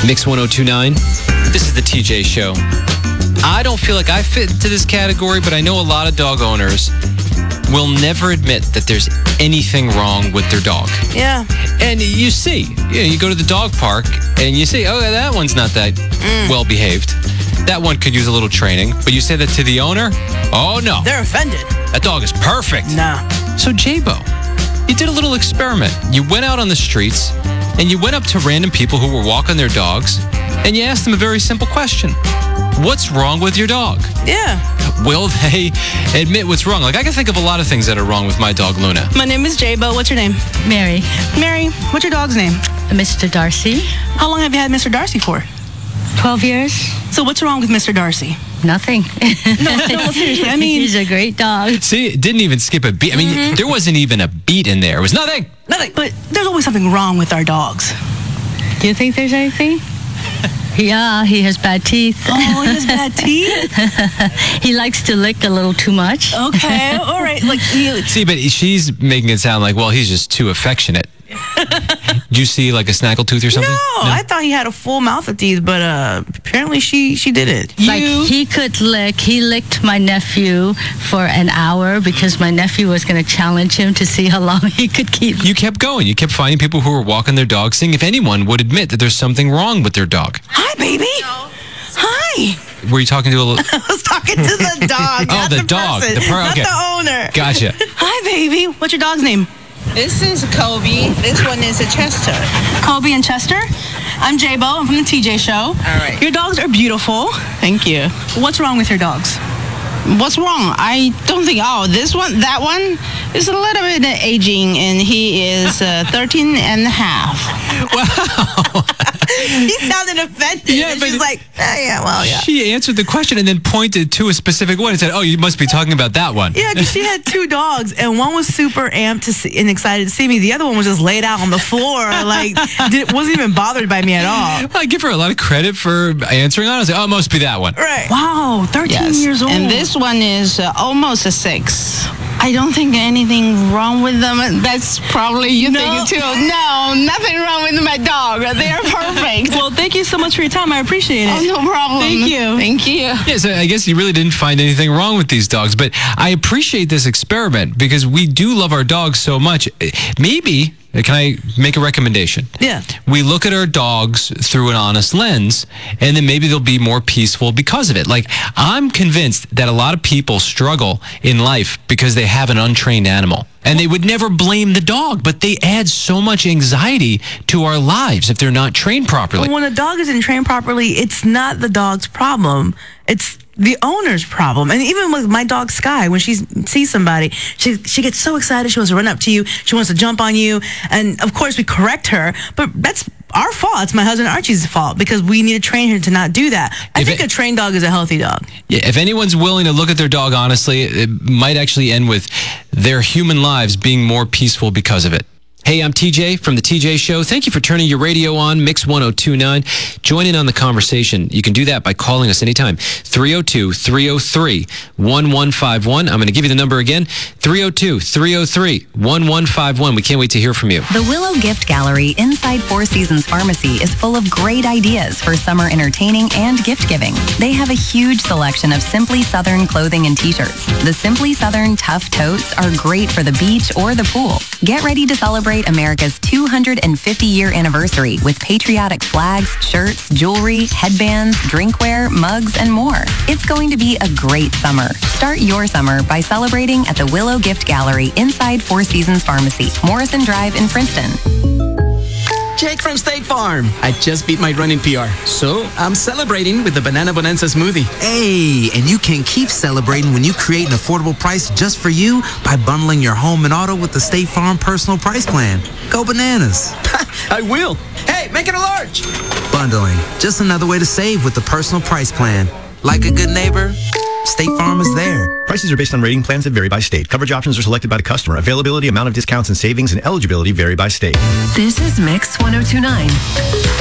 Mix 1029. This is the TJ Show. I don't feel like I fit into this category, but I know a lot of dog owners will never admit that there's anything wrong with their dog. Yeah. And you see, you go to the dog park and you see, oh, that one's not that well behaved. That one could use a little training. But you say that to the owner? Oh, no. They're offended. That dog is perfect. Nah. So, J-Bo, you did a little experiment. You went out on the streets and you went up to random people who were walking their dogs and you asked them a very simple question. What's wrong with your dog? Yeah. Will they admit what's wrong? Like, I can think of a lot of things that are wrong with my dog, Luna. My name is J-Bo. What's your name? Mary. Mary. What's your dog's name? Mr. Darcy. How long have you had Mr. Darcy for? 12 years. So what's wrong with Mr. Darcy? Nothing. No, seriously. I mean, he's a great dog. See, it didn't even skip a beat. I mean, there wasn't even a beat in there. It was nothing. nothing. But there's always something wrong with our dogs. Do you think there's anything? Yeah, he has bad teeth. Oh, he has bad teeth? He likes to lick a little too much. Okay, all right. Like, See, but she's making it sound like, well, he's just too affectionate. Do you see like a snaggletooth or something? No, I thought he had a full mouth of teeth, but apparently she did it. Like he could lick. He licked my nephew for an hour because my nephew was going to challenge him to see how long he could keep. You kept going. You kept finding people who were walking their dog, seeing if anyone would admit that there's something wrong with their dog. Hi, baby. Hi. Were you talking to a little... I was talking to the dog. Oh, the dog. Person, Not the owner. Gotcha. Hi, baby. What's your dog's name? This is Kobe. This one is a Chester. Kobe and Chester. I'm J-Bo. I'm from the TJ Show. All right. Your dogs are beautiful. Thank you. What's wrong with your dogs? What's wrong? I don't think. Oh, that one is a little bit aging, and he is 13 and a half. Wow. He sounded offended. Yeah, and but she's like, yeah. She answered the question and then pointed to a specific one and said, oh, you must be talking about that one. Yeah, because she had two dogs, and one was super amped to see, and excited to see me. The other one was just laid out on the floor, like, wasn't even bothered by me at all. I give her a lot of credit for answering on. I was like, oh, it must be that one. Right. Wow, 13 years old. And this one is almost a 6. I don't think anything wrong with them. That's probably you thinking too. No, nothing wrong with my dog. They are perfect. Well, thank you so much for your time. I appreciate it. Oh, no problem. Thank you. Thank you. Yeah, so I guess you really didn't find anything wrong with these dogs, but I appreciate this experiment because we do love our dogs so much. Maybe, can I make a recommendation? Yeah. We look at our dogs through an honest lens, and then maybe they'll be more peaceful because of it. Like, I'm convinced that a lot of people struggle in life because they have an untrained animal. And they would never blame the dog, but they add so much anxiety to our lives if they're not trained properly. Well, when a dog isn't trained properly, it's not the dog's problem. It's the owner's problem. And even with my dog Sky, when she sees somebody, she gets so excited. She wants to run up to you. She wants to jump on you. And of course we correct her, but that's our fault. It's my husband Archie's fault because we need to train her to not do that. I think a trained dog is a healthy dog. Yeah, if anyone's willing to look at their dog honestly, it might actually end with their human lives being more peaceful because of it. Hey, I'm TJ from The TJ Show. Thank you for turning your radio on, Mix 1029. Join in on the conversation. You can do that by calling us anytime. 302-303-1151. I'm going to give you the number again. 302-303-1151. We can't wait to hear from you. The Willow Gift Gallery inside Four Seasons Pharmacy is full of great ideas for summer entertaining and gift giving. They have a huge selection of Simply Southern clothing and t-shirts. The Simply Southern Tough Totes are great for the beach or the pool. Get ready to celebrate America's 250-year anniversary with patriotic flags, shirts, jewelry, headbands, drinkware, mugs, and more. It's going to be a great summer. Start your summer by celebrating at the Willow Gift Gallery inside Four Seasons Pharmacy, Morrison Drive in Princeton. Jake from State Farm. I just beat my running PR, so I'm celebrating with the Banana Bonanza smoothie. Hey, and you can keep celebrating when you create an affordable price just for you by bundling your home and auto with the State Farm Personal Price Plan. Go bananas. I will. Hey, make it a large. Bundling, just another way to save with the Personal Price Plan. Like a good neighbor, State Farm is there. Prices are based on rating plans that vary by state. Coverage options are selected by the customer. Availability, amount of discounts and savings, and eligibility vary by state. This is Mix 1029.